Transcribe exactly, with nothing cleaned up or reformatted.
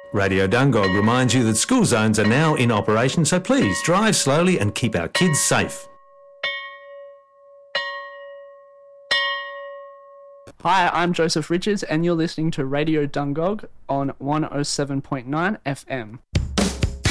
Radio Dungog reminds you that school zones are now in operation, so please drive slowly and keep our kids safe. Hi, I'm Joseph Richards and you're listening to Radio Dungog on one oh seven point nine F M.